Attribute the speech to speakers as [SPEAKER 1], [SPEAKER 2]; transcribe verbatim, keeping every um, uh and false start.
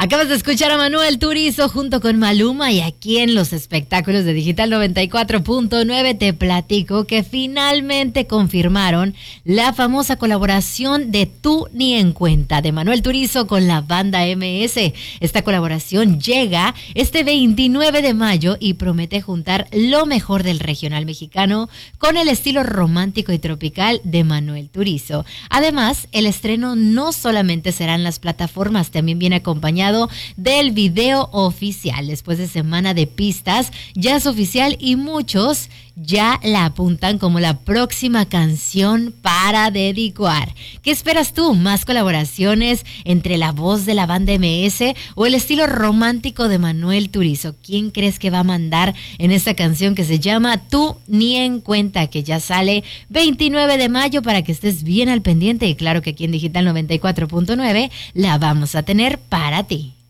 [SPEAKER 1] Acabas de escuchar a Manuel Turizo junto con Maluma, y aquí en los espectáculos de Digital noventa y cuatro punto nueve te platico que finalmente confirmaron la famosa colaboración de Tú Ni en Cuenta de Manuel Turizo con la banda eme ese. Esta colaboración llega este veintinueve de mayo y promete juntar lo mejor del regional mexicano con el estilo romántico y tropical de Manuel Turizo. Además, el estreno no solamente será en las plataformas, también viene acompañado del video oficial. Después de semana de pistas, ya es oficial y muchos ya la apuntan como la próxima canción para dedicar. ¿Qué esperas tú? ¿Más colaboraciones entre la voz de la banda eme ese o el estilo romántico de Manuel Turizo? ¿Quién crees que va a mandar en esta canción que se llama Tú Ni en Cuenta, que ya sale veintinueve de mayo, para que estés bien al pendiente? Y claro que aquí en Digital noventa y cuatro punto nueve la vamos a tener para ti.